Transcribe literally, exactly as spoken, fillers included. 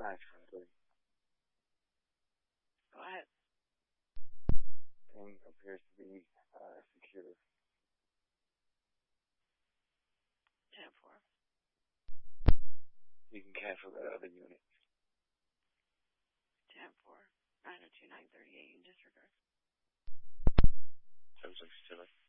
Actually, Go ahead. thing appears to be uh, secure. ten four. You can cancel that other unit. ten four. nine oh two nine thirty-eight in disregard. seven sixty-seven.